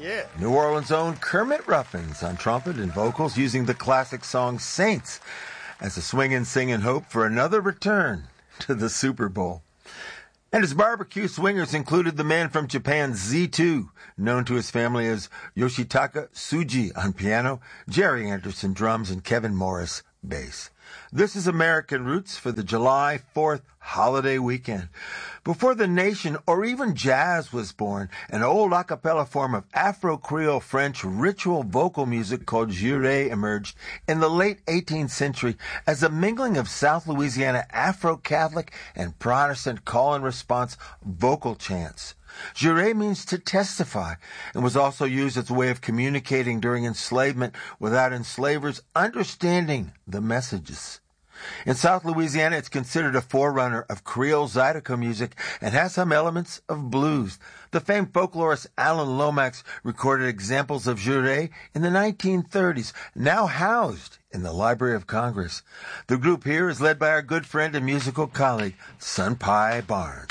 New Orleans' own Kermit Ruffins on trumpet and vocals using the classic song Saints as a swingin' singin' hope for another return to the Super Bowl. And his barbecue swingers included the man from Japan, Z2, known to his family as Yoshitaka Tsuji on piano, Jerry Anderson drums, and Kevin Morris bass. This is American Roots for the July 4th holiday weekend. Before the nation or even jazz was born, an old a cappella form of Afro-Creole French ritual vocal music called juré emerged in the late 18th century as a mingling of South Louisiana Afro-Catholic and Protestant call-and-response vocal chants. Juré means to testify and was also used as a way of communicating during enslavement without enslavers understanding the messages. In South Louisiana, it's considered a forerunner of Creole Zydeco music and has some elements of blues. The famed folklorist Alan Lomax recorded examples of juré in the 1930s, now housed in the Library of Congress. The group here is led by our good friend and musical colleague, Sunpai Barnes.